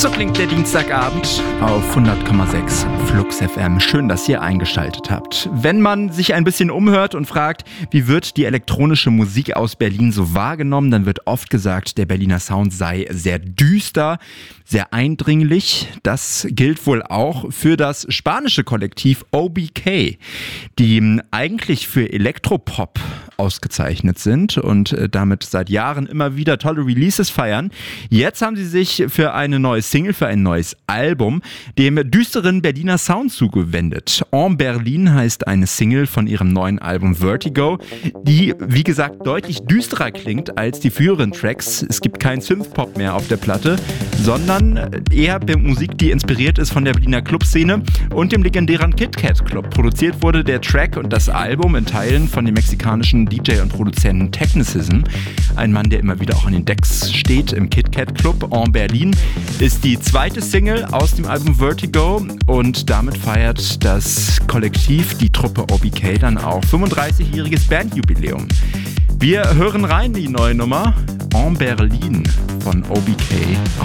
So klingt der Dienstagabend auf 100,6 Flux FM. Schön, dass ihr eingeschaltet habt. Wenn man sich ein bisschen umhört und fragt, wie wird die elektronische Musik aus Berlin so wahrgenommen, dann wird oft gesagt, der Berliner Sound sei sehr düster, sehr eindringlich. Das gilt wohl auch für das spanische Kollektiv OBK, die eigentlich für Elektropop ausgezeichnet sind und damit seit Jahren immer wieder tolle Releases feiern. Jetzt haben sie sich für eine neue Single, für ein neues Album, dem düsteren Berliner Sound zugewendet. En Berlin heißt eine Single von ihrem neuen Album Vertigo, die, wie gesagt, deutlich düsterer klingt als die früheren Tracks. Es gibt keinen Synthpop mehr auf der Platte, sondern eher Musik, die inspiriert ist von der Berliner Clubszene und dem legendären Kit Kat Club. Produziert wurde der Track und das Album in Teilen von dem mexikanischen DJ und Produzenten Technicism. Ein Mann, der immer wieder auch an den Decks steht im Kit Kat Club. En Berlin ist die zweite Single aus dem Album Vertigo und damit feiert das Kollektiv, die Truppe OBK, dann auch 35-jähriges Bandjubiläum. Wir hören rein die neue Nummer En Berlin von OBK.